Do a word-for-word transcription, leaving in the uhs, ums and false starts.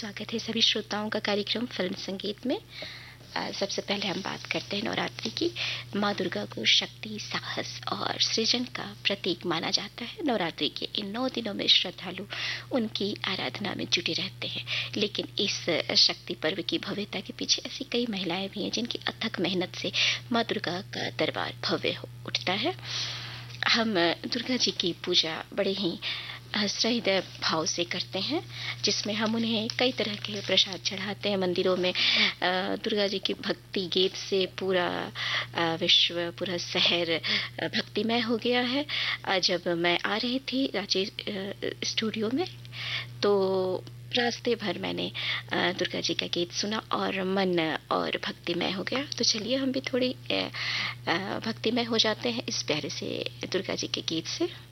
स्वागत है सभी श्रोताओं का कार्यक्रम फिल्म संगीत में। अ, सबसे पहले हम बात करते हैं नवरात्रि की। माँ दुर्गा को शक्ति, साहस और सृजन का प्रतीक माना जाता है। नवरात्रि के इन नौ दिनों में श्रद्धालु उनकी आराधना में जुटे रहते हैं। लेकिन इस शक्ति पर्व की भव्यता के पीछे ऐसी कई महिलाएं भी हैं जिनकी अथक मेहनत से माँ दुर्गा का दरबार भव्य हो उठता है। हम दुर्गा जी की पूजा बड़े ही हृदय भाव से करते हैं, जिसमें हम उन्हें कई तरह के प्रसाद चढ़ाते हैं। मंदिरों में दुर्गा जी की भक्ति गीत से पूरा विश्व, पूरा शहर भक्तिमय हो गया है। जब मैं आ रही थी रांची स्टूडियो में, तो रास्ते भर मैंने दुर्गा जी का गीत सुना और मन और भक्तिमय हो गया। तो चलिए हम भी थोड़ी भक्तिमय हो जाते हैं इस प्यारे से दुर्गा जी के गीत से।